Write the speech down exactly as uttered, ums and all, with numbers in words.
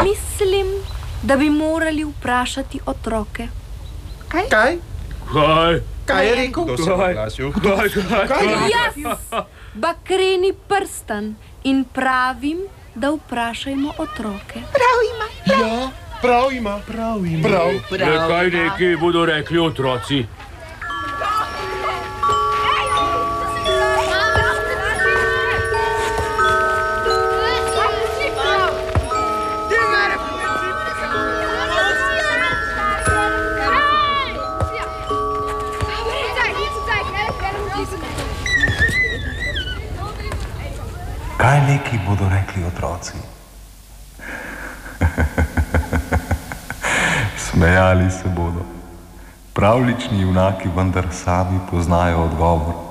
Mislim, da bi morali vprašati otroke. Kaj? Kaj? Kaj? Kaj je rekel? Kdo se je oglasil? Kaj? Kaj? Jaz, bakreni prstan, in pravim, da vprašajmo otroke. Prav ima. Ja, prav ima. Prav ima. Prav. Le kaj neki bodo rekli otroci? Kaj neki bodo rekli otroci? Smejali se bodo. Pravljični junaki vendar sami poznajo odgovor.